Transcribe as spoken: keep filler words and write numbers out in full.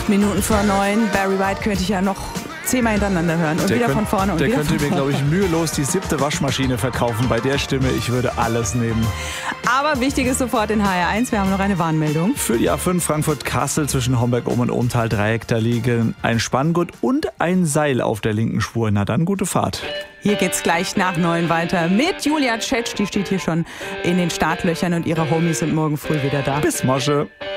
Acht Minuten vor neun. Barry White könnte ich ja noch zehnmal hintereinander hören. Und der wieder könnt, von vorne und der wieder könnte von mir, vorne. glaube ich, mühelos die siebte Waschmaschine verkaufen. Bei der Stimme, ich würde alles nehmen. Aber wichtig ist sofort in H R eins, wir haben noch eine Warnmeldung. Für die A fünf Frankfurt-Kassel zwischen Homberg-Ohm und Ohmtal-Dreieck, da liegen ein Spanngurt und ein Seil auf der linken Spur. Na dann, gute Fahrt. Hier geht's gleich nach neun weiter mit Julia Tschetsch. Die steht hier schon in den Startlöchern und ihre Homies sind morgen früh wieder da. Bis Mosche.